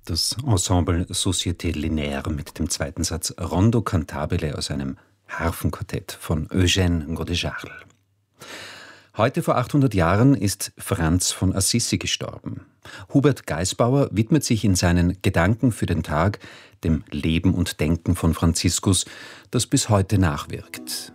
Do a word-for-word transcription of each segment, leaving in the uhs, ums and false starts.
Das Ensemble Société Linéaire mit dem zweiten Satz Rondo Cantabile aus einem Harfenquartett von Eugène Godejarl. Heute vor achthundert Jahren ist Franz von Assisi gestorben. Hubert Gaisbauer widmet sich in seinen Gedanken für den Tag dem Leben und Denken von Franziskus, das bis heute nachwirkt.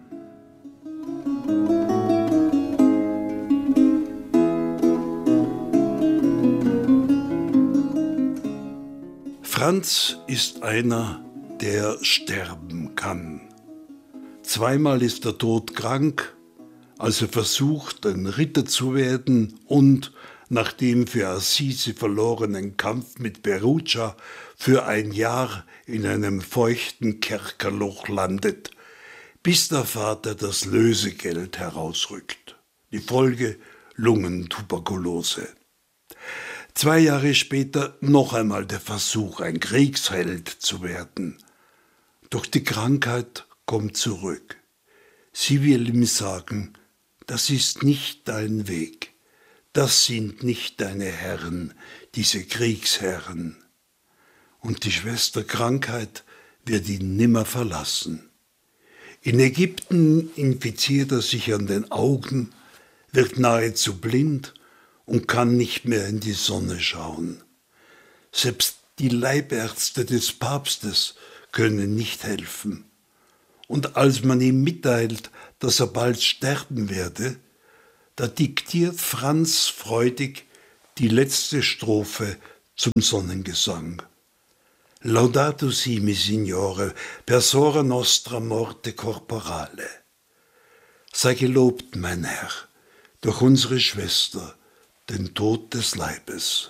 Franz ist einer, der sterben kann. Zweimal ist er todkrank, als er versucht, ein Ritter zu werden und, nach dem für Assisi verlorenen Kampf mit Perugia, für ein Jahr in einem feuchten Kerkerloch landet, bis der Vater das Lösegeld herausrückt. Die Folge: Lungentuberkulose. Zwei Jahre später noch einmal der Versuch, ein Kriegsheld zu werden. Doch die Krankheit kommt zurück. Sie will ihm sagen: Das ist nicht dein Weg. Das sind nicht deine Herren, diese Kriegsherren. Und die Schwester Krankheit wird ihn nimmer verlassen. In Ägypten infiziert er sich an den Augen, wird nahezu blind und kann nicht mehr in die Sonne schauen. Selbst die Leibärzte des Papstes können nicht helfen. Und als man ihm mitteilt, dass er bald sterben werde, da diktiert Franz freudig die letzte Strophe zum Sonnengesang. Laudato si, mi Signore, per sora nostra morte corporale. Sei gelobt, mein Herr, durch unsere Schwester, den Tod des Leibes.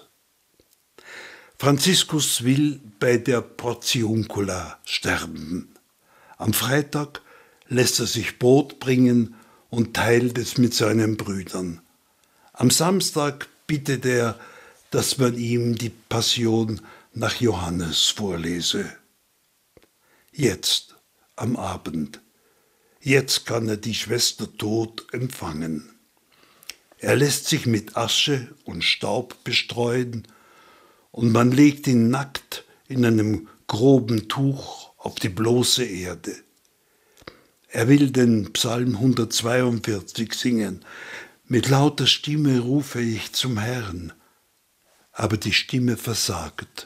Franziskus will bei der Portiuncula sterben. Am Freitag lässt er sich Brot bringen und teilt es mit seinen Brüdern. Am Samstag bittet er, dass man ihm die Passion nach Johannes vorlese. Jetzt, am Abend, jetzt kann er die Schwester tot empfangen. Er lässt sich mit Asche und Staub bestreuen und man legt ihn nackt in einem groben Tuch auf die bloße Erde. Er will den Psalm hundertzweiundvierzig singen. Mit lauter Stimme rufe ich zum Herrn, aber die Stimme versagt.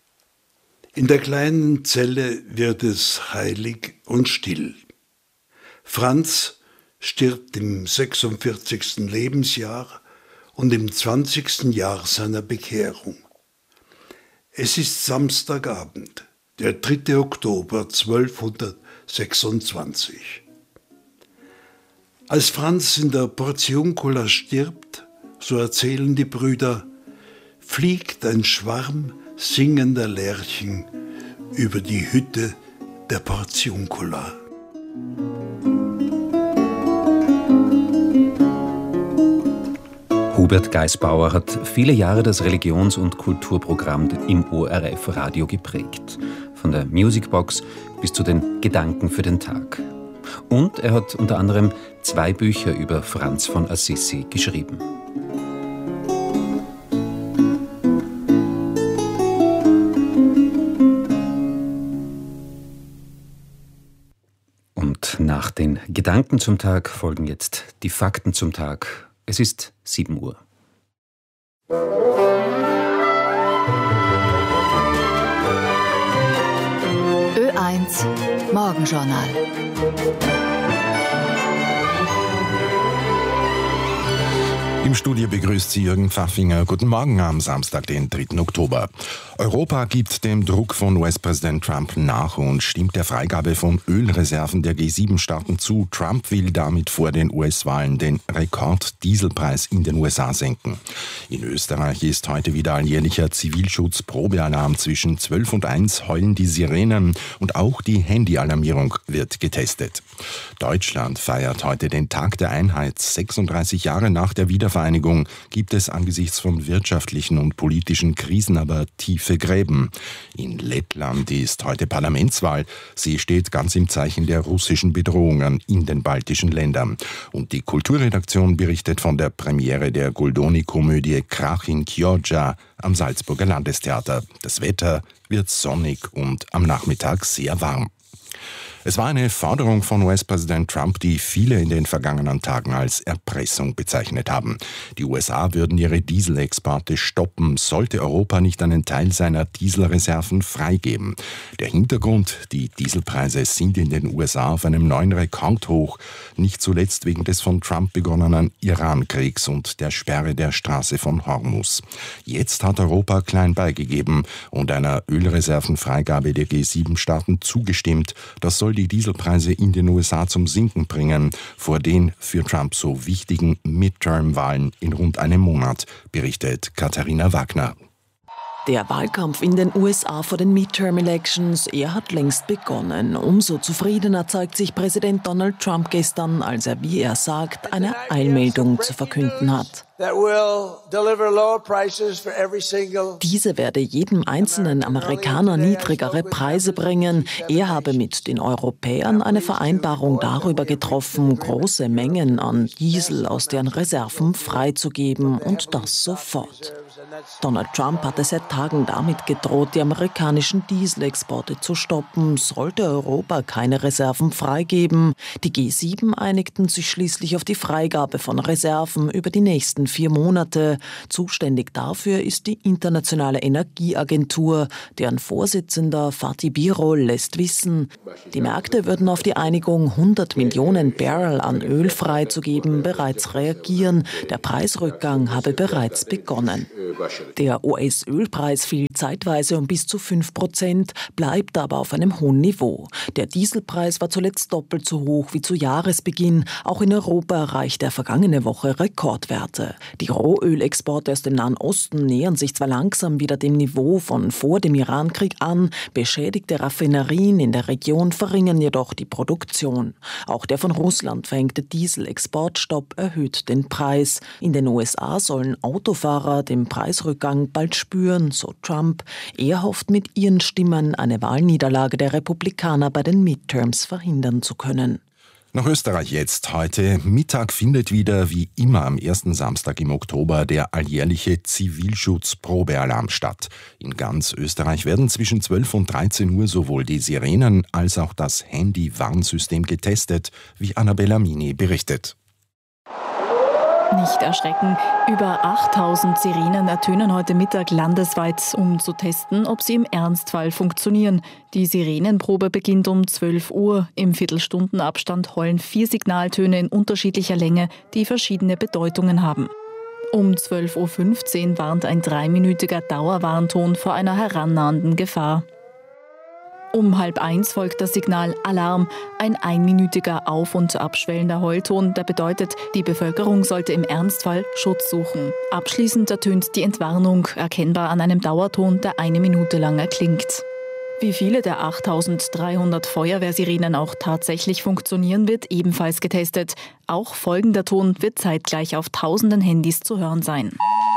In der kleinen Zelle wird es heilig und still. Franz stirbt im sechsundvierzigsten Lebensjahr und im zwanzigsten Jahr seiner Bekehrung. Es ist Samstagabend, der dritte Oktober zwölfhundertsechsundzwanzig. Als Franz in der Portiuncula stirbt, so erzählen die Brüder, fliegt ein Schwarm singender Lerchen über die Hütte der Portiuncula. Hubert Gaisbauer hat viele Jahre das Religions- und Kulturprogramm im O R F-Radio geprägt. Von der Musicbox bis zu den Gedanken für den Tag. Und er hat unter anderem zwei Bücher über Franz von Assisi geschrieben. Und nach den Gedanken zum Tag folgen jetzt die Fakten zum Tag. Es ist sieben Uhr. Ö eins Morgenjournal. Im Studio begrüßt Sie Jürgen Pfaffinger. Guten Morgen am Samstag, den dritten Oktober. Europa gibt dem Druck von U S-Präsident Trump nach und stimmt der Freigabe von Ölreserven der G sieben Staaten zu. Trump will damit vor den U S-Wahlen den Rekord-Dieselpreis in den U S A senken. In Österreich ist heute wieder alljährlicher Zivilschutz-Probealarm. Zwischen zwölf und eins heulen die Sirenen und auch die Handyalarmierung wird getestet. Deutschland feiert heute den Tag der Einheit, sechsunddreißig Jahre nach der Wiedervereinigung Wiedervereinigung gibt es angesichts von wirtschaftlichen und politischen Krisen aber tiefe Gräben. In Lettland ist heute Parlamentswahl. Sie steht ganz im Zeichen der russischen Bedrohungen in den baltischen Ländern. Und die Kulturredaktion berichtet von der Premiere der Goldoni-Komödie Krach in Chioggia am Salzburger Landestheater. Das Wetter wird sonnig und am Nachmittag sehr warm. Es war eine Forderung von U S-Präsident Trump, die viele in den vergangenen Tagen als Erpressung bezeichnet haben. Die U S A würden ihre Dieselexporte stoppen, sollte Europa nicht einen Teil seiner Dieselreserven freigeben. Der Hintergrund: die Dieselpreise sind in den U S A auf einem neuen Rekordhoch, nicht zuletzt wegen des von Trump begonnenen Iran-Kriegs und der Sperre der Straße von Hormuz. Jetzt hat Europa klein beigegeben und einer Ölreservenfreigabe der G sieben Staaten zugestimmt. Das soll die Dieselpreise in den U S A zum Sinken bringen, vor den für Trump so wichtigen Midterm-Wahlen in rund einem Monat, berichtet Katharina Wagner. Der Wahlkampf in den U S A vor den Midterm-Elections, er hat längst begonnen. Umso zufriedener zeigt sich Präsident Donald Trump gestern, als er, wie er sagt, eine Eilmeldung zu verkünden hat. Diese werde jedem einzelnen Amerikaner niedrigere Preise bringen. Er habe mit den Europäern eine Vereinbarung darüber getroffen, große Mengen an Diesel aus deren Reserven freizugeben, und das sofort. Donald Trump hatte seit Tagen damit gedroht, die amerikanischen Dieselexporte zu stoppen, sollte Europa keine Reserven freigeben. Die G sieben einigten sich schließlich auf die Freigabe von Reserven über die nächsten vier Monate. Zuständig dafür ist die Internationale Energieagentur, deren Vorsitzender Fatih Birol lässt wissen, die Märkte würden auf die Einigung, hundert Millionen Barrel an Öl freizugeben, bereits reagieren. Der Preisrückgang habe bereits begonnen. Der U S-Ölpreis fiel zeitweise um bis zu fünf Prozent, bleibt aber auf einem hohen Niveau. Der Dieselpreis war zuletzt doppelt so hoch wie zu Jahresbeginn. Auch in Europa erreichte er vergangene Woche Rekordwerte. Die Rohölexporte aus dem Nahen Osten nähern sich zwar langsam wieder dem Niveau von vor dem Irankrieg an, beschädigte Raffinerien in der Region verringern jedoch die Produktion. Auch der von Russland verhängte Dieselexportstopp erhöht den Preis. In den U S A sollen Autofahrer den Preisrückgang bald spüren, so Trump. Er hofft, mit ihren Stimmen eine Wahlniederlage der Republikaner bei den Midterms verhindern zu können. Nach Österreich jetzt. Heute Mittag findet wieder, wie immer am ersten Samstag im Oktober, der alljährliche Zivilschutz-Probealarm statt. In ganz Österreich werden zwischen zwölf und dreizehn Uhr sowohl die Sirenen als auch das Handy-Warnsystem getestet, wie Annabella Mini berichtet. Nicht erschrecken, über achttausend Sirenen ertönen heute Mittag landesweit, um zu testen, ob sie im Ernstfall funktionieren. Die Sirenenprobe beginnt um zwölf Uhr. Im Viertelstundenabstand heulen vier Signaltöne in unterschiedlicher Länge, die verschiedene Bedeutungen haben. Um zwölf Uhr fünfzehn warnt ein dreiminütiger Dauerwarnton vor einer herannahenden Gefahr. Um halb eins folgt das Signal Alarm, ein einminütiger auf- und abschwellender Heulton, der bedeutet, die Bevölkerung sollte im Ernstfall Schutz suchen. Abschließend ertönt die Entwarnung, erkennbar an einem Dauerton, der eine Minute lang erklingt. Wie viele der achttausenddreihundert Feuerwehrsirenen auch tatsächlich funktionieren, wird ebenfalls getestet. Auch folgender Ton wird zeitgleich auf tausenden Handys zu hören sein.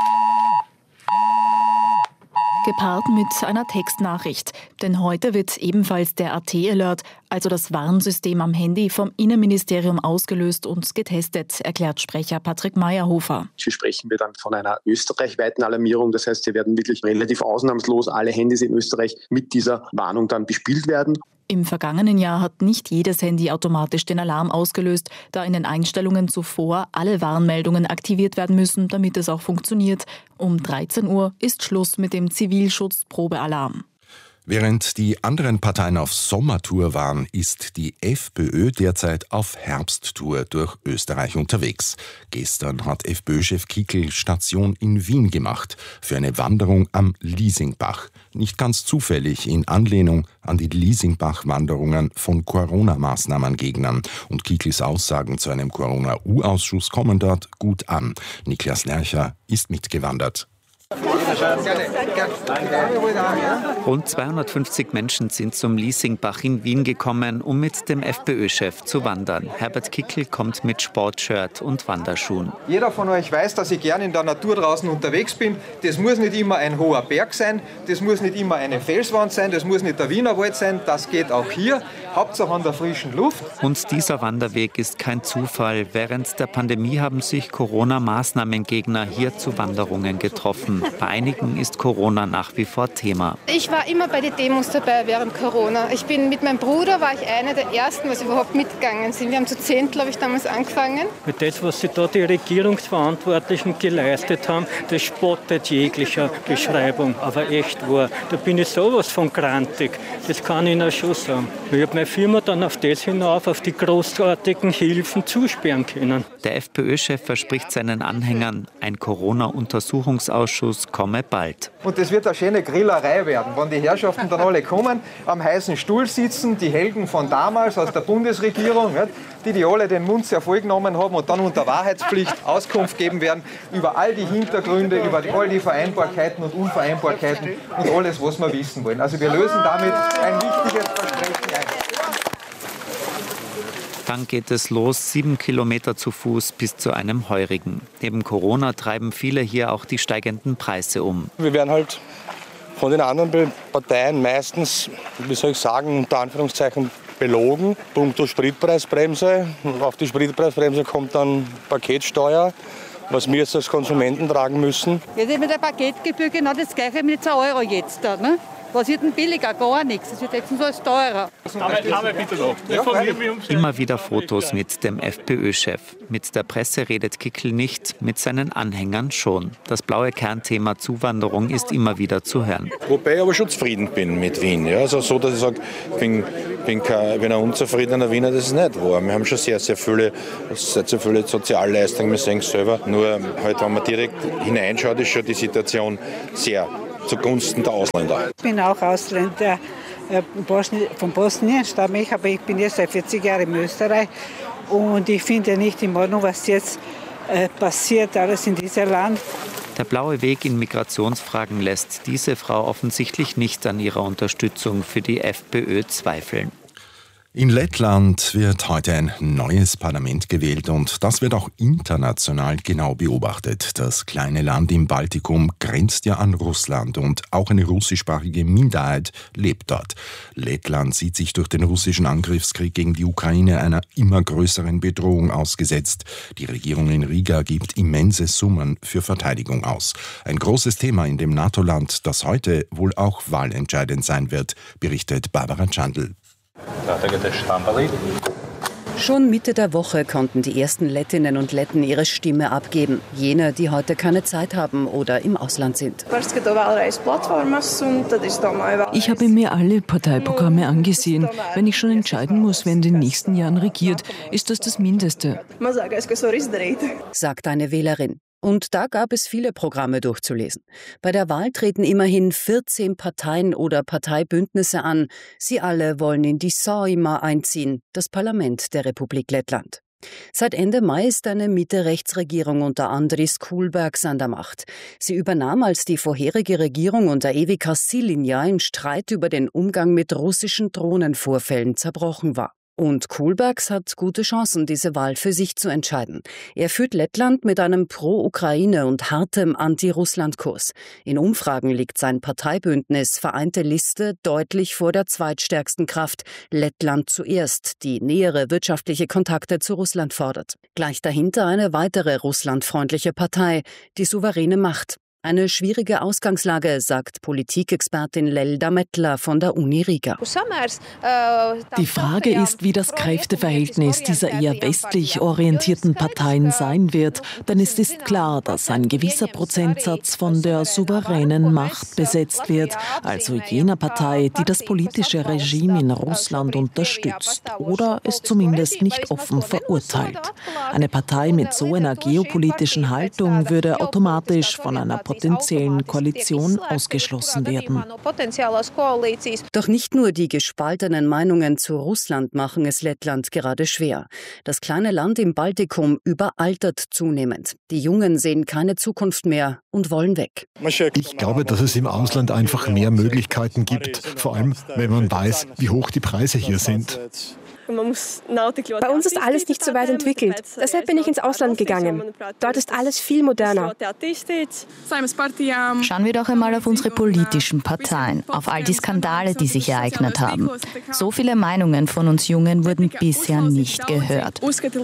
Gepaart mit einer Textnachricht. Denn heute wird ebenfalls der A T-Alert, also das Warnsystem am Handy, vom Innenministerium ausgelöst und getestet, erklärt Sprecher Patrick Mayerhofer. Hier sprechen wir dann von einer österreichweiten Alarmierung. Das heißt, hier werden wirklich relativ ausnahmslos alle Handys in Österreich mit dieser Warnung dann bespielt werden. Im vergangenen Jahr hat nicht jedes Handy automatisch den Alarm ausgelöst, da in den Einstellungen zuvor alle Warnmeldungen aktiviert werden müssen, damit es auch funktioniert. Um dreizehn Uhr ist Schluss mit dem Zivilschutz-Probealarm. Während die anderen Parteien auf Sommertour waren, ist die FPÖ derzeit auf Herbsttour durch Österreich unterwegs. Gestern hat FPÖ-Chef Kickl Station in Wien gemacht für eine Wanderung am Liesingbach. Nicht ganz zufällig in Anlehnung an die Liesingbach-Wanderungen von Corona-Maßnahmengegnern. Und Kickls Aussagen zu einem Corona-U-Ausschuss kommen dort gut an. Niklas Lercher ist mitgewandert. Rund zweihundertfünfzig Menschen sind zum Liesingbach in Wien gekommen, um mit dem FPÖ-Chef zu wandern. Herbert Kickl kommt mit Sportshirt und Wanderschuhen. Jeder von euch weiß, dass ich gerne in der Natur draußen unterwegs bin. Das muss nicht immer ein hoher Berg sein, das muss nicht immer eine Felswand sein, das muss nicht der Wienerwald sein, das geht auch hier. Hauptsache an der frischen Luft. Und dieser Wanderweg ist kein Zufall. Während der Pandemie haben sich Corona-Maßnahmengegner hier zu Wanderungen getroffen. Bei einigen ist Corona nach wie vor Thema. Ich war immer bei den Demos dabei während Corona. Ich bin mit meinem Bruder, war ich einer der ersten, was überhaupt mitgegangen sind. Wir haben zu zehn, glaube ich, damals angefangen. Mit das, was sich da die Regierungsverantwortlichen geleistet haben, das spottet jeglicher Beschreibung. Aber echt wahr. Da bin ich sowas von grantig. Das kann ich Ihnen schon sagen. Ich habe meine Firma dann auf das hinauf, auf die großartigen Hilfen zusperren können. Der FPÖ-Chef verspricht seinen Anhängern, ein Corona-Untersuchungsausschuss komme bald. Und das wird eine schöne Grillerei werden, wenn die Herrschaften dann alle kommen, am heißen Stuhl sitzen, die Helden von damals aus der Bundesregierung, die die alle den Mund sehr voll genommen haben und dann unter Wahrheitspflicht Auskunft geben werden über all die Hintergründe, über all die Vereinbarkeiten und Unvereinbarkeiten und alles, was wir wissen wollen. Also wir lösen damit ein wichtiges Versprechen ein. Dann geht es los, sieben Kilometer zu Fuß bis zu einem Heurigen. Neben Corona treiben viele hier auch die steigenden Preise um. Wir werden halt von den anderen Parteien meistens, wie soll ich sagen, unter Anführungszeichen belogen. Punkto Spritpreisbremse. Auf die Spritpreisbremse kommt dann Paketsteuer, was wir jetzt als Konsumenten tragen müssen. Ja, das mit der Paketgebühr genau das Gleiche mit zwei Euro jetzt da, ne? Was wird denn billiger? Gar nichts. Es wird jetzt so alles teurer. Immer wieder Fotos mit dem FPÖ-Chef. Mit der Presse redet Kickl nicht, mit seinen Anhängern schon. Das blaue Kernthema Zuwanderung ist immer wieder zu hören. Wobei ich aber schon zufrieden bin mit Wien. Ja, also so, dass ich sage, ich bin, bin, kein, bin ein unzufriedener Wiener, das ist nicht wahr. Wir haben schon sehr, sehr viele, sehr, sehr viele Sozialleistungen, wir sehen es selber. Nur, halt, wenn man direkt hineinschaut, ist schon die Situation sehr zugunsten der Ausländer. Ich bin auch Ausländer, von Bosnien stamme ich, aber ich bin jetzt seit vierzig Jahren in Österreich und ich finde nicht in Ordnung, was jetzt passiert, alles in diesem Land. Der blaue Weg in Migrationsfragen lässt diese Frau offensichtlich nicht an ihrer Unterstützung für die FPÖ zweifeln. In Lettland wird heute ein neues Parlament gewählt und das wird auch international genau beobachtet. Das kleine Land im Baltikum grenzt ja an Russland und auch eine russischsprachige Minderheit lebt dort. Lettland sieht sich durch den russischen Angriffskrieg gegen die Ukraine einer immer größeren Bedrohung ausgesetzt. Die Regierung in Riga gibt immense Summen für Verteidigung aus. Ein großes Thema in dem NATO-Land, das heute wohl auch wahlentscheidend sein wird, berichtet Barbara Chandl. Schon Mitte der Woche konnten die ersten Lettinnen und Letten ihre Stimme abgeben. Jene, die heute keine Zeit haben oder im Ausland sind. Ich habe mir alle Parteiprogramme angesehen. Wenn ich schon entscheiden muss, wer in den nächsten Jahren regiert, ist das das Mindeste, sagt eine Wählerin. Und da gab es viele Programme durchzulesen. Bei der Wahl treten immerhin vierzehn Parteien oder Parteibündnisse an. Sie alle wollen in die Saaima einziehen, das Parlament der Republik Lettland. Seit Ende Mai ist eine Mitte-Rechts-Regierung unter Andris Kulbergs an der Macht. Sie übernahm, als die vorherige Regierung unter Ivica Šilinja in Streit über den Umgang mit russischen Drohnenvorfällen zerbrochen war. Und Kulbergs hat gute Chancen, diese Wahl für sich zu entscheiden. Er führt Lettland mit einem Pro-Ukraine- und hartem Anti-Russland-Kurs. In Umfragen liegt sein Parteibündnis Vereinte Liste deutlich vor der zweitstärksten Kraft, Lettland zuerst, die nähere wirtschaftliche Kontakte zu Russland fordert. Gleich dahinter eine weitere russlandfreundliche Partei, die Souveräne Macht. Eine schwierige Ausgangslage, sagt Politikexpertin Lelda Mettler von der Uni Riga. Die Frage ist, wie das Kräfteverhältnis dieser eher westlich orientierten Parteien sein wird. Denn es ist klar, dass ein gewisser Prozentsatz von der souveränen Macht besetzt wird, also jener Partei, die das politische Regime in Russland unterstützt oder es zumindest nicht offen verurteilt. Eine Partei mit so einer geopolitischen Haltung würde automatisch von einer potenziellen Koalition ausgeschlossen werden. Doch nicht nur die gespaltenen Meinungen zu Russland machen es Lettland gerade schwer. Das kleine Land im Baltikum überaltert zunehmend. Die Jungen sehen keine Zukunft mehr und wollen weg. Ich glaube, dass es im Ausland einfach mehr Möglichkeiten gibt, vor allem wenn man weiß, wie hoch die Preise hier sind. Bei uns ist alles nicht so weit entwickelt. Deshalb bin ich ins Ausland gegangen. Dort ist alles viel moderner. Schauen wir doch einmal auf unsere politischen Parteien, auf all die Skandale, die sich ereignet haben. So viele Meinungen von uns Jungen wurden bisher nicht gehört.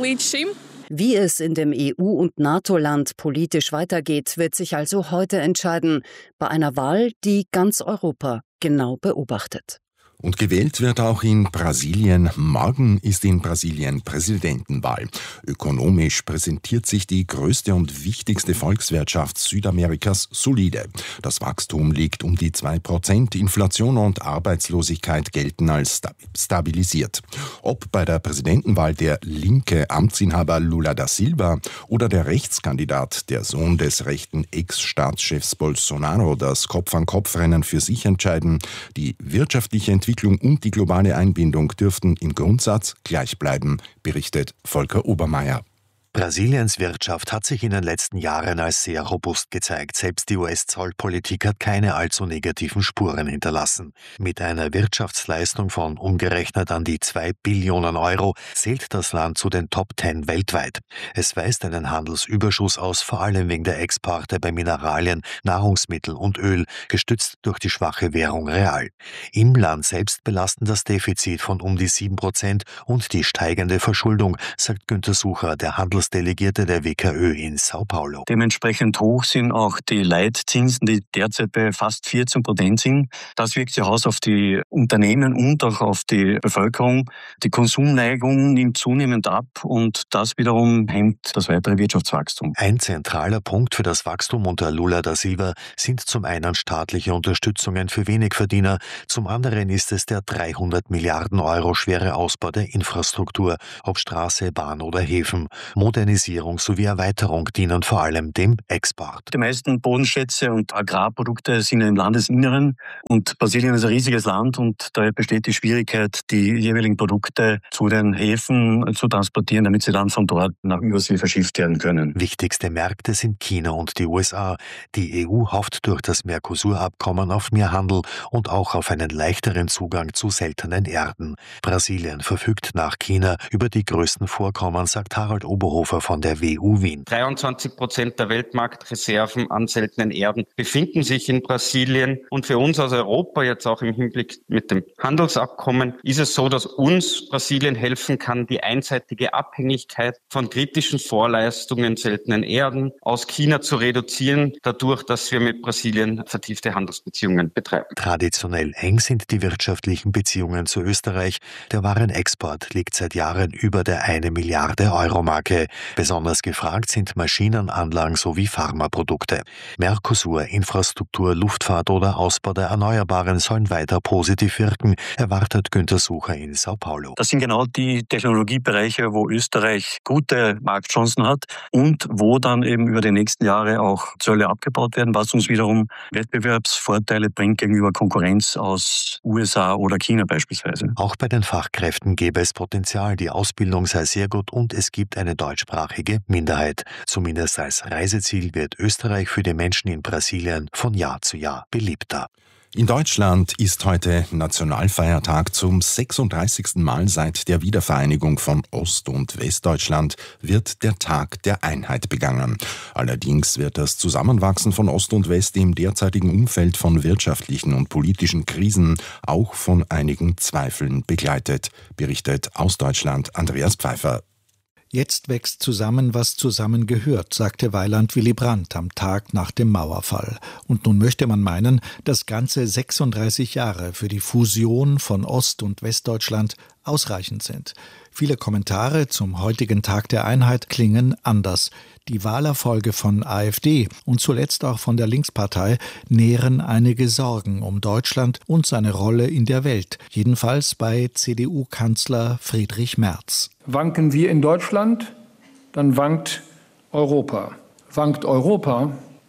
Wie es in dem E U- und NATO-Land politisch weitergeht, wird sich also heute entscheiden, bei einer Wahl, die ganz Europa genau beobachtet. Und gewählt wird auch in Brasilien. Morgen ist in Brasilien Präsidentenwahl. Ökonomisch präsentiert sich die größte und wichtigste Volkswirtschaft Südamerikas solide. Das Wachstum liegt um die zwei Prozent. Inflation und Arbeitslosigkeit gelten als stabilisiert. Ob bei der Präsidentenwahl der linke Amtsinhaber Lula da Silva oder der Rechtskandidat, der Sohn des rechten Ex-Staatschefs Bolsonaro, das Kopf-an-Kopf-Rennen für sich entscheiden, die wirtschaftliche Entwicklung Entwicklung und die globale Einbindung dürften im Grundsatz gleich bleiben, berichtet Volker Obermeier. Brasiliens Wirtschaft hat sich in den letzten Jahren als sehr robust gezeigt. Selbst die U S-Zollpolitik hat keine allzu negativen Spuren hinterlassen. Mit einer Wirtschaftsleistung von umgerechnet an die zwei Billionen Euro zählt das Land zu den Top Ten weltweit. Es weist einen Handelsüberschuss aus, vor allem wegen der Exporte bei Mineralien, Nahrungsmittel und Öl, gestützt durch die schwache Währung Real. Im Land selbst belasten das Defizit von um die sieben Prozent und die steigende Verschuldung, sagt Günter Sucher, der Handels Delegierte der W K Ö in Sao Paulo. Dementsprechend hoch sind auch die Leitzinsen, die derzeit bei fast vierzehn Prozent sind. Das wirkt sich aus auf die Unternehmen und auch auf die Bevölkerung. Die Konsumneigung nimmt zunehmend ab und das wiederum hemmt das weitere Wirtschaftswachstum. Ein zentraler Punkt für das Wachstum unter Lula da Silva sind zum einen staatliche Unterstützungen für Wenigverdiener, zum anderen ist es der dreihundert Milliarden Euro schwere Ausbau der Infrastruktur, ob Straße, Bahn oder Häfen. Modernisierung sowie Erweiterung dienen vor allem dem Export. Die meisten Bodenschätze und Agrarprodukte sind im Landesinneren und Brasilien ist ein riesiges Land und daher besteht die Schwierigkeit, die jeweiligen Produkte zu den Häfen zu transportieren, damit sie dann von dort nach Übersee verschifft werden können. Wichtigste Märkte sind China und die U S A. Die E U hofft durch das Mercosur-Abkommen auf mehr Handel und auch auf einen leichteren Zugang zu seltenen Erden. Brasilien verfügt nach China über die größten Vorkommen, sagt Harald Oberhofer von der W U Wien. dreiundzwanzig Prozent der Weltmarktreserven an seltenen Erden befinden sich in Brasilien. Und für uns aus Europa, jetzt auch im Hinblick mit dem Handelsabkommen, ist es so, dass uns Brasilien helfen kann, die einseitige Abhängigkeit von kritischen Vorleistungen seltenen Erden aus China zu reduzieren, dadurch, dass wir mit Brasilien vertiefte Handelsbeziehungen betreiben. Traditionell eng sind die wirtschaftlichen Beziehungen zu Österreich. Der Warenexport liegt seit Jahren über der eine Milliarde Euro Marke. Besonders gefragt sind Maschinenanlagen sowie Pharmaprodukte. Mercosur, Infrastruktur, Luftfahrt oder Ausbau der Erneuerbaren sollen weiter positiv wirken, erwartet Günter Sucher in Sao Paulo. Das sind genau die Technologiebereiche, wo Österreich gute Marktchancen hat und wo dann eben über die nächsten Jahre auch Zölle abgebaut werden, was uns wiederum Wettbewerbsvorteile bringt gegenüber Konkurrenz aus U S A oder China beispielsweise. Auch bei den Fachkräften gäbe es Potenzial, die Ausbildung sei sehr gut und es gibt eine deutschsprachige Minderheit. Zumindest als Reiseziel wird Österreich für die Menschen in Brasilien von Jahr zu Jahr beliebter. In Deutschland ist heute Nationalfeiertag. Zum sechsunddreißigsten Mal seit der Wiedervereinigung von Ost- und Westdeutschland wird der Tag der Einheit begangen. Allerdings wird das Zusammenwachsen von Ost und West im derzeitigen Umfeld von wirtschaftlichen und politischen Krisen auch von einigen Zweifeln begleitet, berichtet aus Deutschland Andreas Pfeiffer. Jetzt wächst zusammen, was zusammengehört, sagte Weiland Willy Brandt am Tag nach dem Mauerfall. Und nun möchte man meinen, dass ganze sechsunddreißig Jahre für die Fusion von Ost- und Westdeutschland ausreichend sind. Viele Kommentare zum heutigen Tag der Einheit klingen anders. Die Wahlerfolge von AfD und zuletzt auch von der Linkspartei nähren einige Sorgen um Deutschland und seine Rolle in der Welt, jedenfalls bei C D U-Kanzler Friedrich Merz. Wanken wir in Deutschland, dann wankt Europa. Wankt Europa,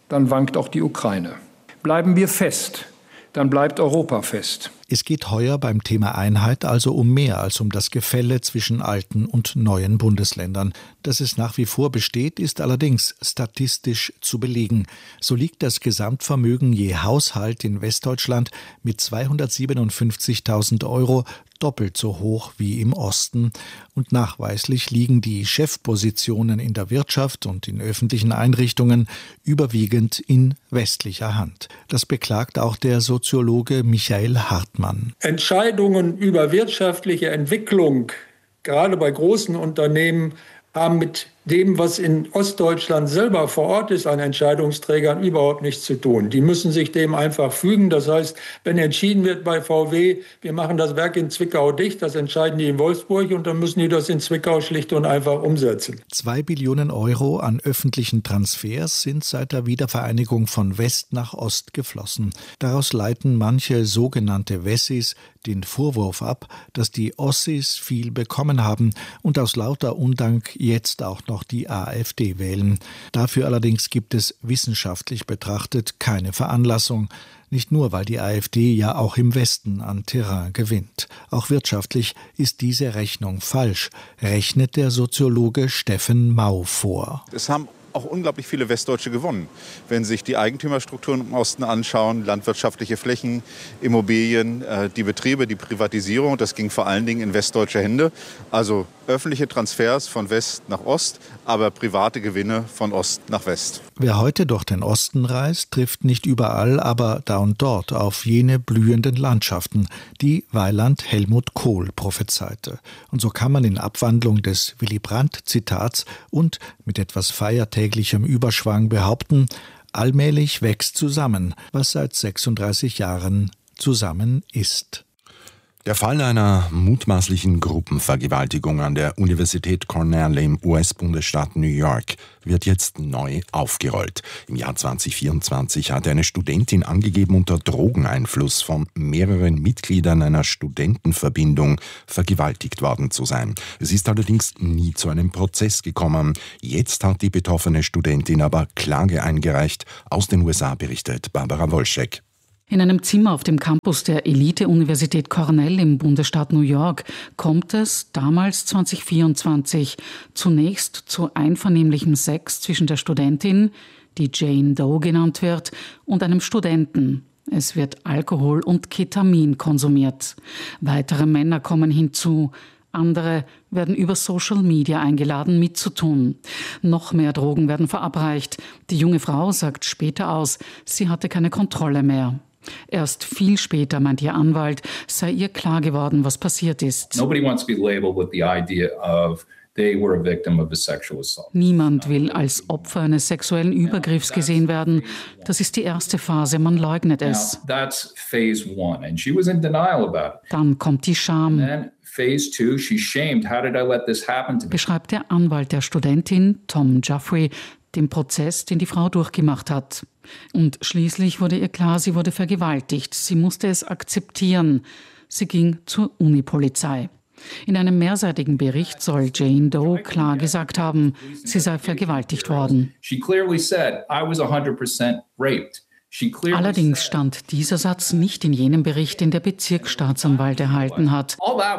dann wankt auch die Ukraine. Bleiben wir fest, dann bleibt Europa fest. Es geht heuer beim Thema Einheit also um mehr als um das Gefälle zwischen alten und neuen Bundesländern. Dass es nach wie vor besteht, ist allerdings statistisch zu belegen. So liegt das Gesamtvermögen je Haushalt in Westdeutschland mit zweihundertsiebenundfünfzigtausend Euro doppelt so hoch wie im Osten. Und nachweislich liegen die Chefpositionen in der Wirtschaft und in öffentlichen Einrichtungen überwiegend in westlicher Hand. Das beklagt auch der Soziologe Michael Hartmann. Entscheidungen über wirtschaftliche Entwicklung, gerade bei großen Unternehmen, haben mit dem, was in Ostdeutschland selber vor Ort ist, an Entscheidungsträgern überhaupt nichts zu tun. Die müssen sich dem einfach fügen. Das heißt, wenn entschieden wird bei V W, wir machen das Werk in Zwickau dicht, das entscheiden die in Wolfsburg und dann müssen die das in Zwickau schlicht und einfach umsetzen. Zwei Billionen Euro an öffentlichen Transfers sind seit der Wiedervereinigung von West nach Ost geflossen. Daraus leiten manche sogenannte Wessis den Vorwurf ab, dass die Ossis viel bekommen haben und aus lauter Undank jetzt auch noch die AfD wählen. Dafür allerdings gibt es wissenschaftlich betrachtet keine Veranlassung. Nicht nur, weil die AfD ja auch im Westen an Terrain gewinnt. Auch wirtschaftlich ist diese Rechnung falsch, rechnet der Soziologe Steffen Mau vor. Es haben auch unglaublich viele Westdeutsche gewonnen. Wenn Sie sich die Eigentümerstrukturen im Osten anschauen, landwirtschaftliche Flächen, Immobilien, die Betriebe, die Privatisierung, das ging vor allen Dingen in westdeutsche Hände. Also öffentliche Transfers von West nach Ost, aber private Gewinne von Ost nach West. Wer heute durch den Osten reist, trifft nicht überall, aber da und dort auf jene blühenden Landschaften, die Weiland Helmut Kohl prophezeite. Und so kann man in Abwandlung des Willy Brandt-Zitats und mit etwas feiertäglichem Überschwang behaupten, allmählich wächst zusammen, was seit sechsunddreißig Jahren zusammen ist. Der Fall einer mutmaßlichen Gruppenvergewaltigung an der Universität Cornell im U S-Bundesstaat New York wird jetzt neu aufgerollt. Im Jahr zweitausendvierundzwanzig hatte eine Studentin angegeben, unter Drogeneinfluss von mehreren Mitgliedern einer Studentenverbindung vergewaltigt worden zu sein. Es ist allerdings nie zu einem Prozess gekommen. Jetzt hat die betroffene Studentin aber Klage eingereicht. Aus den U S A berichtet Barbara Wolschek. In einem Zimmer auf dem Campus der Elite-Universität Cornell im Bundesstaat New York kommt es damals zweitausendvierundzwanzig zunächst zu einvernehmlichem Sex zwischen der Studentin, die Jane Doe genannt wird, und einem Studenten. Es wird Alkohol und Ketamin konsumiert. Weitere Männer kommen hinzu. Andere werden über Social Media eingeladen, mitzutun. Noch mehr Drogen werden verabreicht. Die junge Frau sagt später aus, sie hatte keine Kontrolle mehr. Erst viel später, meint ihr Anwalt, sei ihr klar geworden, was passiert ist. Nobody wants to be labeled with the idea of they were a victim of a sexual assault. Niemand will als Opfer eines sexuellen Übergriffs gesehen werden. Das ist die erste Phase, man leugnet es. Now, that's phase one, and she was in denial about it. Dann kommt die Scham. And then phase two, she's shamed. How did I let this happen to me? Beschreibt der Anwalt der Studentin, Tom Jeffrey, den Prozess, den die Frau durchgemacht hat. Und schließlich wurde ihr klar, sie wurde vergewaltigt. Sie musste es akzeptieren. Sie ging zur Unipolizei. In einem mehrseitigen Bericht soll Jane Doe klar gesagt haben, sie sei vergewaltigt worden. She clearly said, I was one hundred percent raped. Allerdings stand dieser Satz nicht in jenem Bericht, den der Bezirksstaatsanwalt erhalten hat.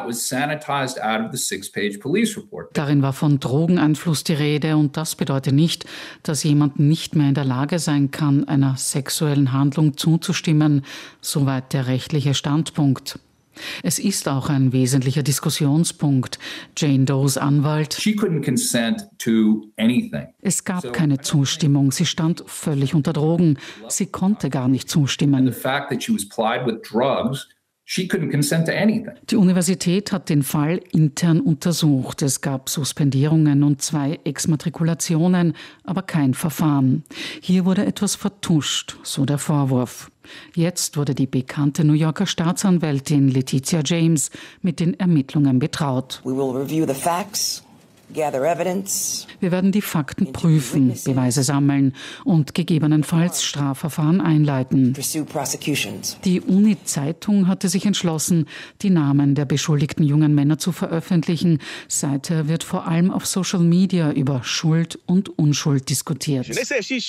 Darin war von Drogeneinfluss die Rede und das bedeutet nicht, dass jemand nicht mehr in der Lage sein kann, einer sexuellen Handlung zuzustimmen, soweit der rechtliche Standpunkt. Es ist auch ein wesentlicher Diskussionspunkt. Jane Does Anwalt. She couldn't consent to anything. Es gab keine Zustimmung. Sie stand völlig unter Drogen. Sie konnte gar nicht zustimmen. The fact that she was plied with drugs, she couldn't consent to anything. Die Universität hat den Fall intern untersucht. Es gab Suspendierungen und zwei Exmatrikulationen, aber kein Verfahren. Hier wurde etwas vertuscht, so der Vorwurf. Jetzt wurde die bekannte New Yorker Staatsanwältin Letitia James mit den Ermittlungen betraut. We will review the facts, Wir werden die Fakten prüfen, Beweise sammeln und gegebenenfalls Strafverfahren einleiten. Die Uni-Zeitung hatte sich entschlossen, die Namen der beschuldigten jungen Männer zu veröffentlichen. Seither wird vor allem auf Social Media über Schuld und Unschuld diskutiert. I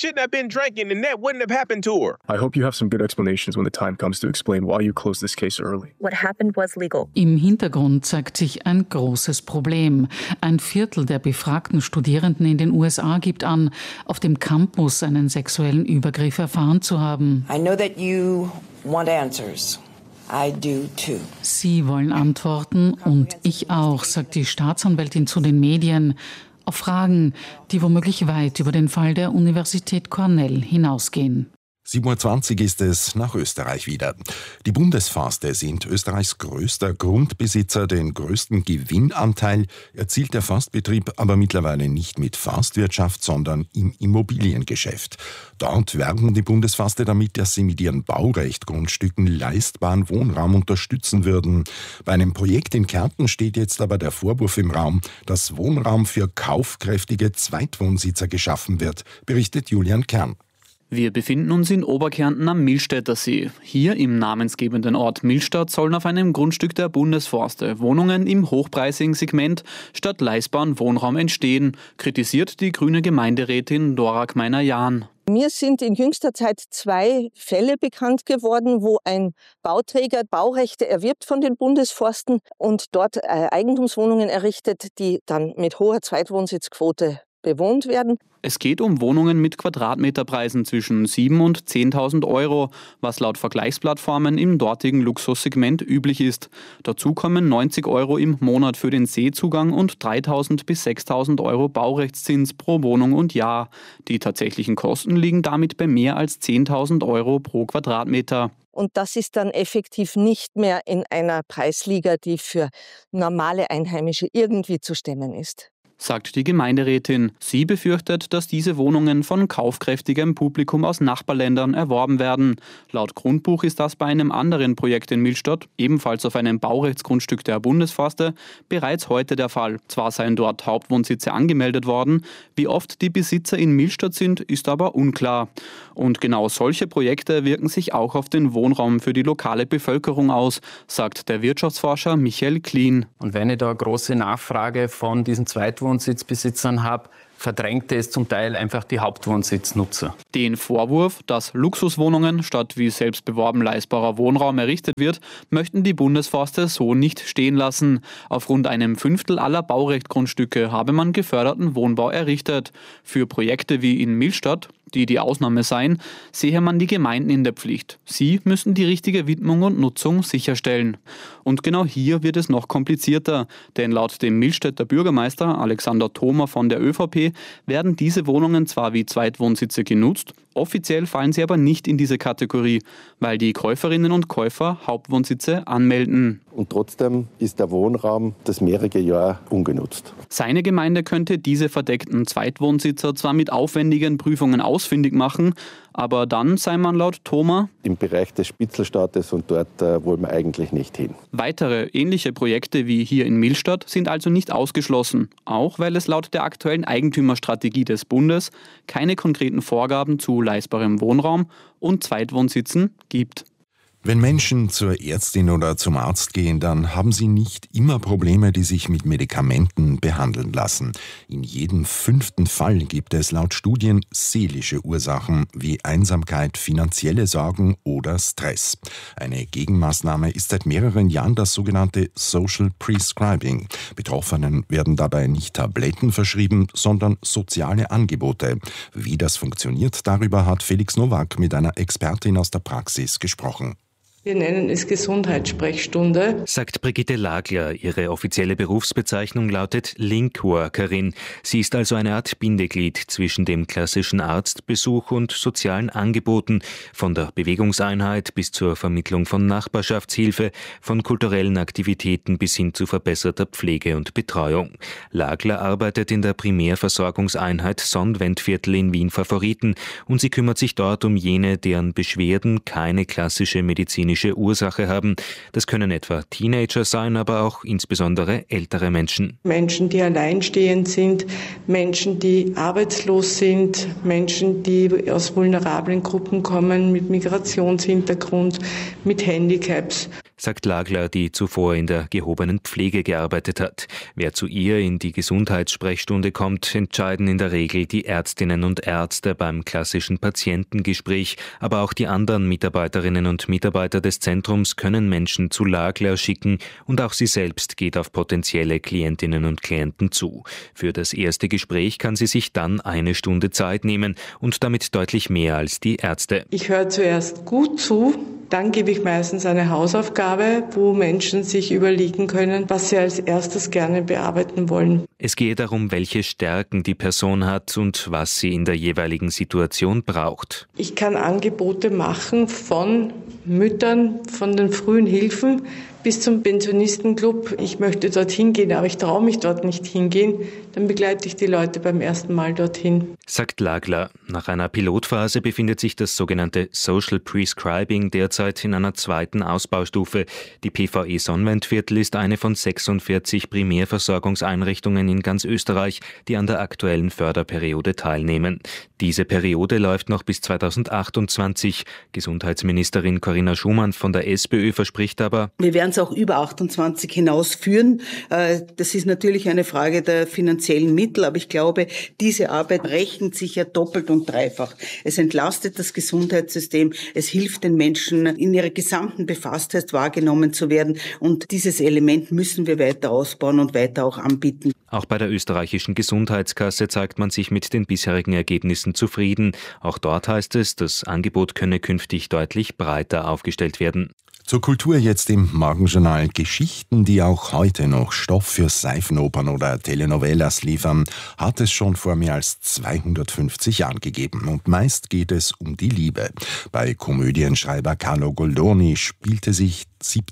hope you have some good explanations when the time comes to explain why you closed this case early. What happened was legal. Im Hintergrund zeigt sich ein großes Problem. Ein Viertel der befragten Studierenden in den U S A gibt an, auf dem Campus einen sexuellen Übergriff erfahren zu haben. I know that you want answers. I do too. Sie wollen Antworten und ich auch, sagt die Staatsanwältin zu den Medien. Auf Fragen, die womöglich weit über den Fall der Universität Cornell hinausgehen. sieben Uhr zwanzig ist es nach Österreich wieder. Die Bundesforste sind Österreichs größter Grundbesitzer. Den größten Gewinnanteil erzielt der Forstbetrieb aber mittlerweile nicht mit Forstwirtschaft, sondern im Immobiliengeschäft. Dort werben die Bundesforste damit, dass sie mit ihren Baurechtgrundstücken leistbaren Wohnraum unterstützen würden. Bei einem Projekt in Kärnten steht jetzt aber der Vorwurf im Raum, dass Wohnraum für kaufkräftige Zweitwohnsitzer geschaffen wird, berichtet Julian Kern. Wir befinden uns in Oberkärnten am Millstätter See. Hier im namensgebenden Ort Millstatt sollen auf einem Grundstück der Bundesforste Wohnungen im hochpreisigen Segment statt leistbaren Wohnraum entstehen, kritisiert die grüne Gemeinderätin Dora Gmeiner-Jahn. Mir sind in jüngster Zeit zwei Fälle bekannt geworden, wo ein Bauträger Baurechte erwirbt von den Bundesforsten und dort Eigentumswohnungen errichtet, die dann mit hoher Zweitwohnsitzquote bewohnt werden. Es geht um Wohnungen mit Quadratmeterpreisen zwischen siebentausend und zehntausend Euro, was laut Vergleichsplattformen im dortigen Luxussegment üblich ist. Dazu kommen neunzig Euro im Monat für den Seezugang und dreitausend bis sechstausend Euro Baurechtszins pro Wohnung und Jahr. Die tatsächlichen Kosten liegen damit bei mehr als zehntausend Euro pro Quadratmeter. Und das ist dann effektiv nicht mehr in einer Preisliga, die für normale Einheimische irgendwie zu stemmen ist, sagt die Gemeinderätin. Sie befürchtet, dass diese Wohnungen von kaufkräftigem Publikum aus Nachbarländern erworben werden. Laut Grundbuch ist das bei einem anderen Projekt in Millstatt, ebenfalls auf einem Baurechtsgrundstück der Bundesforste, bereits heute der Fall. Zwar seien dort Hauptwohnsitze angemeldet worden, wie oft die Besitzer in Millstatt sind, ist aber unklar. Und genau solche Projekte wirken sich auch auf den Wohnraum für die lokale Bevölkerung aus, sagt der Wirtschaftsforscher Michael Klien. Und wenn ich da eine große Nachfrage von diesen Zweitwohnsitzbesitzern habe, verdrängte es zum Teil einfach die Hauptwohnsitznutzer. Den Vorwurf, dass Luxuswohnungen statt wie selbst beworben leistbarer Wohnraum errichtet wird, möchten die Bundesforste so nicht stehen lassen. Auf rund einem Fünftel aller Baurechtgrundstücke habe man geförderten Wohnbau errichtet. Für Projekte wie in Millstatt, die die Ausnahme seien, sehe man die Gemeinden in der Pflicht. Sie müssen die richtige Widmung und Nutzung sicherstellen. Und genau hier wird es noch komplizierter, denn laut dem Millstätter Bürgermeister Alexander Thoma von der ÖVP werden diese Wohnungen zwar wie Zweitwohnsitze genutzt, offiziell fallen sie aber nicht in diese Kategorie, weil die Käuferinnen und Käufer Hauptwohnsitze anmelden. Und trotzdem ist der Wohnraum das mehrere Jahre ungenutzt. Seine Gemeinde könnte diese verdeckten Zweitwohnsitzer zwar mit aufwendigen Prüfungen ausfindig machen, aber dann sei man laut Thoma im Bereich des Spitzelstaates und dort äh, wollen wir eigentlich nicht hin. Weitere ähnliche Projekte wie hier in Millstatt sind also nicht ausgeschlossen, auch weil es laut der aktuellen Eigentümerstrategie des Bundes keine konkreten Vorgaben zu leistbarem Wohnraum und Zweitwohnsitzen gibt. Wenn Menschen zur Ärztin oder zum Arzt gehen, dann haben sie nicht immer Probleme, die sich mit Medikamenten behandeln lassen. In jedem fünften Fall gibt es laut Studien seelische Ursachen wie Einsamkeit, finanzielle Sorgen oder Stress. Eine Gegenmaßnahme ist seit mehreren Jahren das sogenannte Social Prescribing. Betroffenen werden dabei nicht Tabletten verschrieben, sondern soziale Angebote. Wie das funktioniert, darüber hat Felix Nowak mit einer Expertin aus der Praxis gesprochen. Wir nennen es Gesundheitssprechstunde, sagt Brigitte Lagler. Ihre offizielle Berufsbezeichnung lautet Linkworkerin. Sie ist also eine Art Bindeglied zwischen dem klassischen Arztbesuch und sozialen Angeboten, von der Bewegungseinheit bis zur Vermittlung von Nachbarschaftshilfe, von kulturellen Aktivitäten bis hin zu verbesserter Pflege und Betreuung. Lagler arbeitet in der Primärversorgungseinheit Sonnwendviertel in Wien Favoriten und sie kümmert sich dort um jene, deren Beschwerden keine klassische medizinische medizinische Ursache haben. Das können etwa Teenager sein, aber auch insbesondere ältere Menschen. Menschen, die alleinstehend sind, Menschen, die arbeitslos sind, Menschen, die aus vulnerablen Gruppen kommen, mit Migrationshintergrund, mit Handicaps. Sagt Lagler, die zuvor in der gehobenen Pflege gearbeitet hat. Wer zu ihr in die Gesundheitssprechstunde kommt, entscheiden in der Regel die Ärztinnen und Ärzte beim klassischen Patientengespräch. Aber auch die anderen Mitarbeiterinnen und Mitarbeiter des Zentrums können Menschen zu Lagler schicken und auch sie selbst geht auf potenzielle Klientinnen und Klienten zu. Für das erste Gespräch kann sie sich dann eine Stunde Zeit nehmen und damit deutlich mehr als die Ärzte. Ich höre zuerst gut zu. Dann gebe ich meistens eine Hausaufgabe, wo Menschen sich überlegen können, was sie als erstes gerne bearbeiten wollen. Es gehe darum, welche Stärken die Person hat und was sie in der jeweiligen Situation braucht. Ich kann Angebote machen von Müttern, von den frühen Hilfen bis zum Pensionistenclub. Ich möchte dorthin gehen, aber ich traue mich dort nicht hingehen. Dann begleite ich die Leute beim ersten Mal dorthin. Sagt Lagler. Nach einer Pilotphase befindet sich das sogenannte Social Prescribing derzeit in einer zweiten Ausbaustufe. Die P V E Sonnenwendviertel ist eine von sechsundvierzig Primärversorgungseinrichtungen in ganz Österreich, die an der aktuellen Förderperiode teilnehmen. Diese Periode läuft noch bis zweitausendachtundzwanzig. Gesundheitsministerin Corinna Schumann von der SPÖ verspricht aber, wir werden es auch über achtundzwanzig hinausführen. Das ist natürlich eine Frage der finanziellen Mittel, aber ich glaube, diese Arbeit rechnet sich ja doppelt und dreifach. Es entlastet das Gesundheitssystem, es hilft den Menschen, in ihrer gesamten Befasstheit wahrgenommen zu werden und dieses Element müssen wir weiter ausbauen und weiter auch anbieten. Auch bei der österreichischen Gesundheitskasse zeigt man sich mit den bisherigen Ergebnissen zufrieden. Auch dort heißt es, das Angebot könne künftig deutlich breiter aufgestellt werden. Zur Kultur jetzt im Morgenjournal. Geschichten, die auch heute noch Stoff für Seifenopern oder Telenovelas liefern, hat es schon vor mehr als zweihundertfünfzig Jahren gegeben. Und meist geht es um die Liebe. Bei Komödienschreiber Carlo Goldoni spielte sich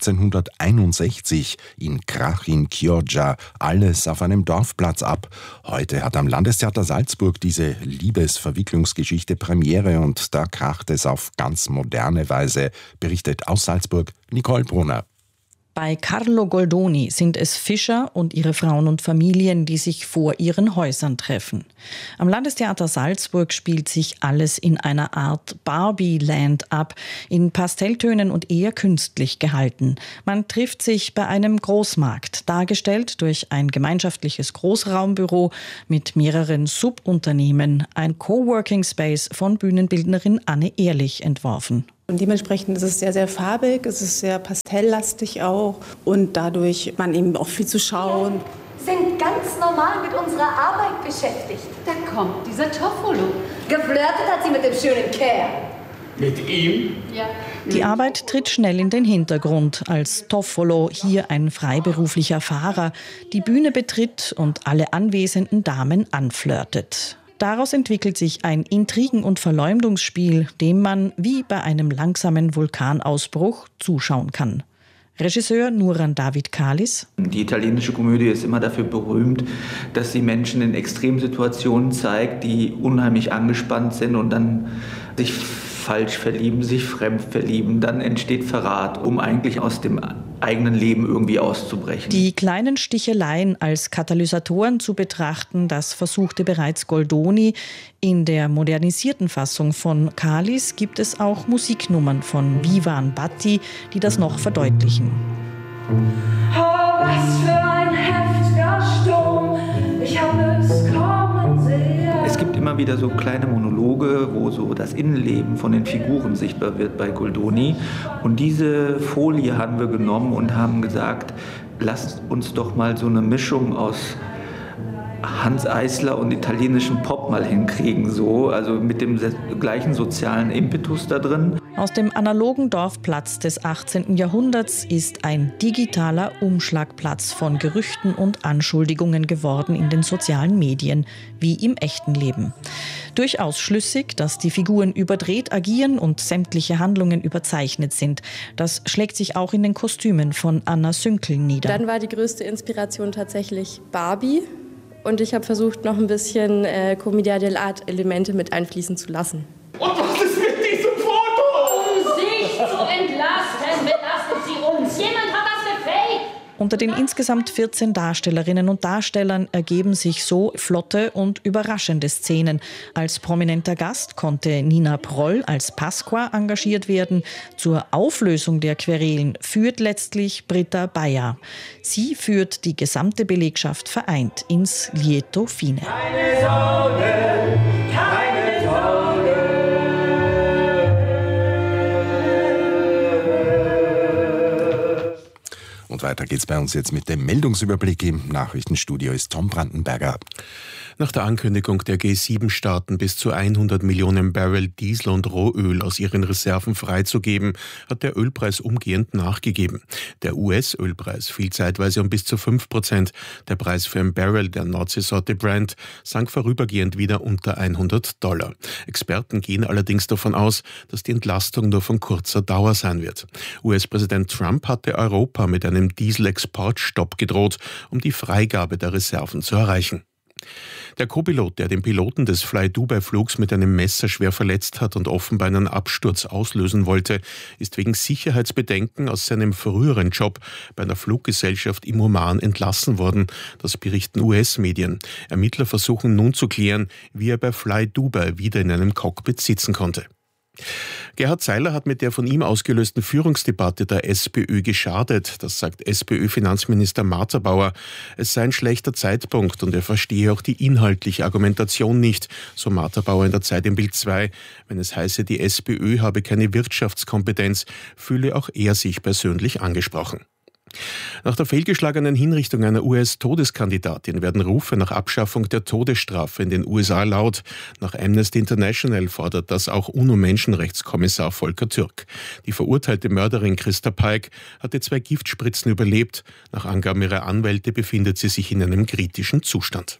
siebzehnhunderteinundsechzig in Krach in Chioggia alles auf einem Dorfplatz ab. Heute hat am Landestheater Salzburg diese Liebesverwicklungsgeschichte Premiere und da kracht es auf ganz moderne Weise, berichtet aus Salzburg Nicole Brunner. Bei Carlo Goldoni sind es Fischer und ihre Frauen und Familien, die sich vor ihren Häusern treffen. Am Landestheater Salzburg spielt sich alles in einer Art Barbie-Land ab, in Pastelltönen und eher künstlich gehalten. Man trifft sich bei einem Großmarkt, dargestellt durch ein gemeinschaftliches Großraumbüro mit mehreren Subunternehmen, ein Coworking-Space von Bühnenbildnerin Anne Ehrlich entworfen. Und dementsprechend ist es sehr, sehr farbig, es ist sehr pastelllastig auch und dadurch man eben auch viel zu schauen. Wir sind ganz normal mit unserer Arbeit beschäftigt. Da kommt dieser Toffolo. Geflirtet hat sie mit dem schönen Kerl. Mit ihm? Ja. Die Arbeit tritt schnell in den Hintergrund, als Toffolo, hier ein freiberuflicher Fahrer, die Bühne betritt und alle anwesenden Damen anflirtet. Daraus entwickelt sich ein Intrigen- und Verleumdungsspiel, dem man wie bei einem langsamen Vulkanausbruch zuschauen kann. Regisseur Nuran David Kalis. Die italienische Komödie ist immer dafür berühmt, dass sie Menschen in Extremsituationen zeigt, die unheimlich angespannt sind und dann sich falsch verlieben, sich fremd verlieben. Dann entsteht Verrat, um eigentlich aus dem eigenen Leben irgendwie auszubrechen. Die kleinen Sticheleien als Katalysatoren zu betrachten, das versuchte bereits Goldoni. In der modernisierten Fassung von Kalis gibt es auch Musiknummern von Vivan Batti, die das noch verdeutlichen. Oh, was für ein heftiger Sturm, ich habe es kommen sehen. Es gibt immer wieder so kleine Monologe, wo so das Innenleben von den Figuren sichtbar wird bei Goldoni. Und diese Folie haben wir genommen und haben gesagt, lasst uns doch mal so eine Mischung aus Hans Eisler und italienischen Pop mal hinkriegen, so, also mit dem gleichen sozialen Impetus da drin. Aus dem analogen Dorfplatz des achtzehnten Jahrhunderts ist ein digitaler Umschlagplatz von Gerüchten und Anschuldigungen geworden in den sozialen Medien, wie im echten Leben. Durchaus schlüssig, dass die Figuren überdreht agieren und sämtliche Handlungen überzeichnet sind. Das schlägt sich auch in den Kostümen von Anna Sünkel nieder. Dann war die größte Inspiration tatsächlich Barbie. Und ich habe versucht, noch ein bisschen äh, Commedia dell'arte-Elemente mit einfließen zu lassen. Und was ist mit diesem Foto? Um sich zu entlasten, sie uns. Jemand hat das gefaked. Unter den insgesamt vierzehn Darstellerinnen und Darstellern ergeben sich so flotte und überraschende Szenen. Als prominenter Gast konnte Nina Proll als Pasqua engagiert werden. Zur Auflösung der Querelen führt letztlich Britta Bayer. Sie führt die gesamte Belegschaft vereint ins Lieto Fine. Keine Sorge, keine Sorge. Und weiter geht's bei uns jetzt mit dem Meldungsüberblick. Im Nachrichtenstudio ist Tom Brandenberger. Nach der Ankündigung der G sieben Staaten bis zu hundert Millionen Barrel Diesel und Rohöl aus ihren Reserven freizugeben, hat der Ölpreis umgehend nachgegeben. Der U S-Ölpreis fiel zeitweise um bis zu fünf Prozent. Der Preis für ein Barrel der Nordseesorte Brent sank vorübergehend wieder unter hundert Dollar. Experten gehen allerdings davon aus, dass die Entlastung nur von kurzer Dauer sein wird. U S-Präsident Trump hatte Europa mit einem Dieselexportstopp gedroht, um die Freigabe der Reserven zu erreichen. Der Co-Pilot, der den Piloten des Fly-Dubai-Flugs mit einem Messer schwer verletzt hat und offenbar einen Absturz auslösen wollte, ist wegen Sicherheitsbedenken aus seinem früheren Job bei einer Fluggesellschaft im Oman entlassen worden. Das berichten U S-Medien. Ermittler versuchen nun zu klären, wie er bei Fly-Dubai wieder in einem Cockpit sitzen konnte. Gerhard Seiler hat mit der von ihm ausgelösten Führungsdebatte der SPÖ geschadet. Das sagt SPÖ-Finanzminister Marterbauer. Es sei ein schlechter Zeitpunkt und er verstehe auch die inhaltliche Argumentation nicht, so Marterbauer in der Zeit im Bild zwei. Wenn es heiße, die SPÖ habe keine Wirtschaftskompetenz, fühle auch er sich persönlich angesprochen. Nach der fehlgeschlagenen Hinrichtung einer U S-Todeskandidatin werden Rufe nach Abschaffung der Todesstrafe in den U S A laut. Nach Amnesty International fordert das auch UNO-Menschenrechtskommissar Volker Türk. Die verurteilte Mörderin Christa Pike hatte zwei Giftspritzen überlebt. Nach Angaben ihrer Anwälte befindet sie sich in einem kritischen Zustand.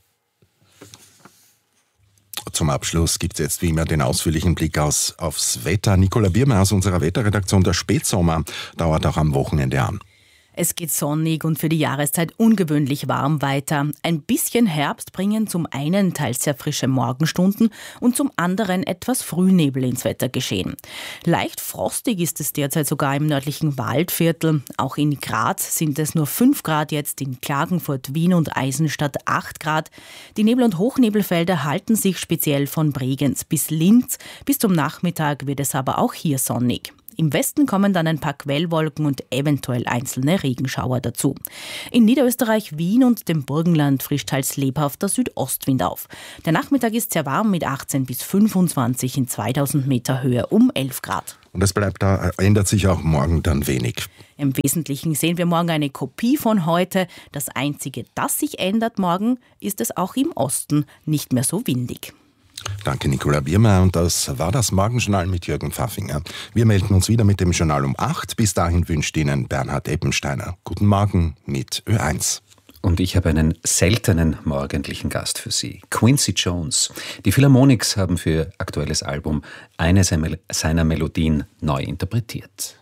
Zum Abschluss gibt es jetzt wie immer den ausführlichen Blick aus, aufs Wetter. Nicola Biermer aus unserer Wetterredaktion. Der Spätsommer dauert auch am Wochenende an. Es geht sonnig und für die Jahreszeit ungewöhnlich warm weiter. Ein bisschen Herbst bringen zum einen teils sehr frische Morgenstunden und zum anderen etwas Frühnebel ins Wettergeschehen. Leicht frostig ist es derzeit sogar im nördlichen Waldviertel. Auch in Graz sind es nur fünf Grad jetzt, in Klagenfurt, Wien und Eisenstadt acht Grad. Die Nebel- und Hochnebelfelder halten sich speziell von Bregenz bis Linz. Bis zum Nachmittag wird es aber auch hier sonnig. Im Westen kommen dann ein paar Quellwolken und eventuell einzelne Regenschauer dazu. In Niederösterreich, Wien und dem Burgenland frischt teils lebhafter Südostwind auf. Der Nachmittag ist sehr warm mit achtzehn bis fünfundzwanzig in zweitausend Meter Höhe um elf Grad. Und es bleibt da, ändert sich auch morgen dann wenig. Im Wesentlichen sehen wir morgen eine Kopie von heute. Das Einzige, das sich ändert morgen, ist es auch im Osten nicht mehr so windig. Danke, Nicola Biermer. Und das war das Morgenjournal mit Jürgen Pfaffinger. Wir melden uns wieder mit dem Journal um acht. Bis dahin wünscht Ihnen Bernhard Eppensteiner guten Morgen mit Ö eins. Und ich habe einen seltenen morgendlichen Gast für Sie, Quincy Jones. Die Philharmonics haben für ihr aktuelles Album eine seiner Melodien neu interpretiert.